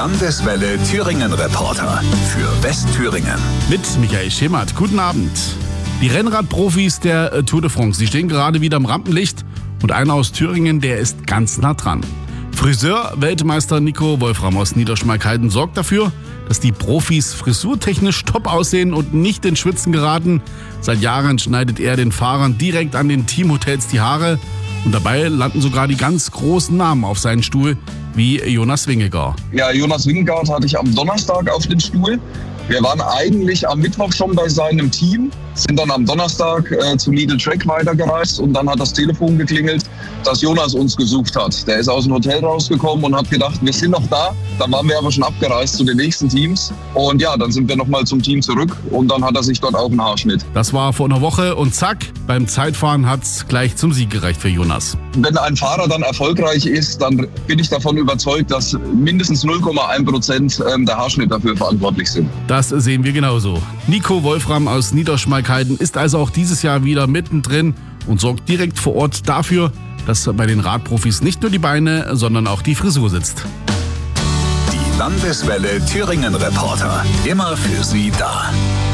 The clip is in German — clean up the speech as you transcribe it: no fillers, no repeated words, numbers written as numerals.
Landeswelle Thüringen Reporter für Westthüringen. Mit Michael Schemert. Guten Abend. Die Rennradprofis der Tour de France, die stehen gerade wieder im Rampenlicht. Und einer aus Thüringen, der ist ganz nah dran. Friseur-Weltmeister Nico Wolfram aus Niederschmalkalden sorgt dafür, dass die Profis frisurtechnisch top aussehen und nicht in Schwitzen geraten. Seit Jahren schneidet er den Fahrern direkt an den Teamhotels die Haare. Und dabei landen sogar die ganz großen Namen auf seinen Stuhl, wie Jonas Wingegaard. Ja, Jonas Wingegaard hatte ich am Donnerstag auf den Stuhl. Wir waren eigentlich am Mittwoch schon bei seinem Team, sind dann am Donnerstag zu Lidl Track weitergereist und dann hat das Telefon geklingelt, dass Jonas uns gesucht hat. Der ist aus dem Hotel rausgekommen und hat gedacht, wir sind noch da. Dann waren wir aber schon abgereist zu den nächsten Teams. Und ja, dann sind wir nochmal zum Team zurück und dann hat er sich dort auch einen Haarschnitt. Das war vor einer Woche und zack, beim Zeitfahren hat's gleich zum Sieg gereicht für Jonas. Wenn ein Fahrer dann erfolgreich ist, dann bin ich davon überzeugt, dass mindestens 0,1% der Haarschnitt dafür verantwortlich sind. Das sehen wir genauso. Nico Wolfram aus Niederschmalkalden ist also auch dieses Jahr wieder mittendrin und sorgt direkt vor Ort dafür, dass bei den Radprofis nicht nur die Beine, sondern auch die Frisur sitzt. Die Landeswelle Thüringen Reporter, immer für Sie da.